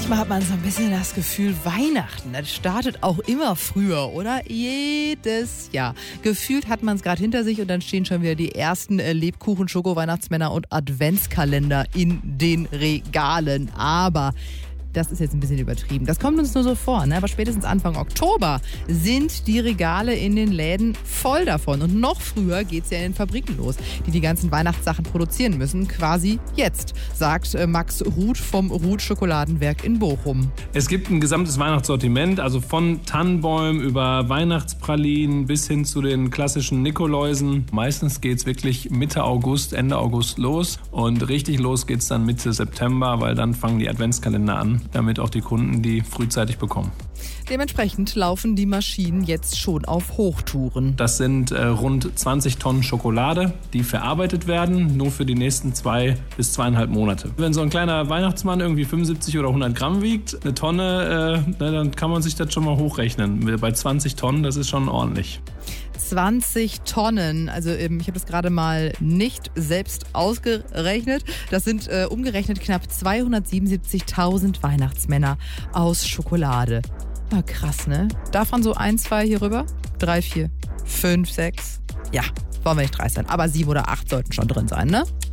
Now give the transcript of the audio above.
Manchmal hat man so ein bisschen das Gefühl, Weihnachten, das startet auch immer früher, oder? Jedes Jahr. Gefühlt hat man es gerade hinter sich und dann stehen schon wieder die ersten Lebkuchen, Schoko-Weihnachtsmänner und Adventskalender in den Regalen. Aber das ist jetzt ein bisschen übertrieben. Das kommt uns nur so vor, ne? Aber spätestens Anfang Oktober sind die Regale in den Läden voll davon. Und noch früher geht es ja in den Fabriken los, die die ganzen Weihnachtssachen produzieren müssen. Quasi jetzt, sagt Max Ruth vom Ruth Schokoladenwerk in Bochum. Es gibt ein gesamtes Weihnachtssortiment, also von Tannenbäumen über Weihnachtspralinen bis hin zu den klassischen Nikoläusen. Meistens geht es wirklich Mitte August, Ende August los. Und richtig los geht es dann Mitte September, weil dann fangen die Adventskalender an, damit auch die Kunden die frühzeitig bekommen. Dementsprechend laufen die Maschinen jetzt schon auf Hochtouren. Das sind rund 20 Tonnen Schokolade, die verarbeitet werden, nur für die nächsten 2 bis 2,5 Monate. Wenn so ein kleiner Weihnachtsmann irgendwie 75 oder 100 Gramm wiegt, eine Tonne, dann kann man sich das schon mal hochrechnen. Bei 20 Tonnen, das ist schon ordentlich. 20 Tonnen, also ich habe das gerade mal nicht selbst ausgerechnet. Das sind umgerechnet knapp 277.000 Weihnachtsmänner aus Schokolade. Ah, krass, ne? Davon so 1, 2 hier rüber? 3, 4, 5, 6. Ja, wollen wir nicht 3 sein, aber 7 oder 8 sollten schon drin sein, ne?